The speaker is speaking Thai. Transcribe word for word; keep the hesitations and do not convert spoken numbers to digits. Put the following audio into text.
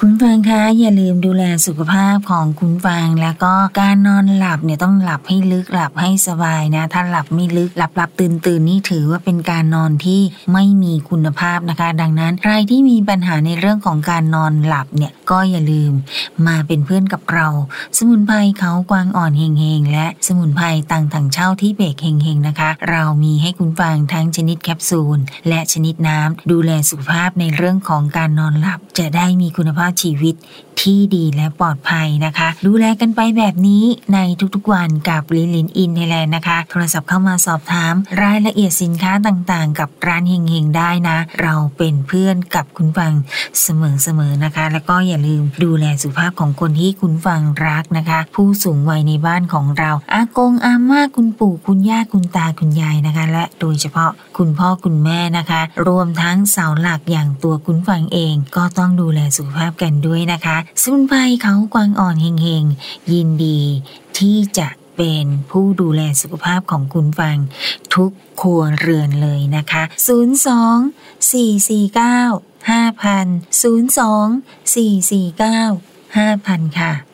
คุณฟังคะอย่าลืมดูแลสุขภาพของคุณฟังแล้วก็การนอนหลับเนี่ยต้องหลับให้ลึกหลับให้สบายนะถ้าหลับไม่ลึกหลับหลับตื่นตื่นนี่ถือว่าเป็นการนอนที่ไม่มีคุณภาพนะคะดังนั้นใครที่มีปัญหาในเรื่องของการนอนหลับเนี่ยก็อย่าลืมมาเป็นเพื่อนกับเราสมุนไพรเขากวางอ่อนเฮงเฮงและสมุนไพรต่างถังเช่าที่เบรกเฮงเฮงนะคะเรามีให้คุณฟังทั้งชนิดแคปซูลและชนิดน้ำดูแลสุขภาพในเรื่องของการนอนหลับจะได้มีคุณภาพชีวิตที่ดีและปลอดภัยนะคะดูแลกันไปแบบนี้ในทุกๆวันกับลินลินอินไทยแลนด์นะคะโทรศัพท์เข้ามาสอบถามรายละเอียดสินค้าต่างๆกับร้านเฮงเฮงได้นะเราเป็นเพื่อนกับคุณฟังเสมอๆนะคะแล้วก็อย่าลืมดูแลสุขภาพของคนที่คุณฟังรักนะคะผู้สูงวัยในบ้านของเราอากงอาม่าคุณปู่คุณย่าคุณตาคุณยายนะคะและโดยเฉพาะคุณพ่อคุณแม่นะคะรวมทั้งเสาหลักอย่างตัวคุณฟังเองก็ต้องดูแลสุขภาพกันด้วยนะคะสมุนไพรเขากวางอ่อนเฮงเฮงยินดีที่จะเป็นผู้ดูแลสุขภาพของคุณฟังทุกครัวเรือนเลยนะคะศูนย์ สอง สี่ สี่ เก้า ห้า ศูนย์ ศูนย์ สอง สี่ สี่ เก้า ห้า ค่ะ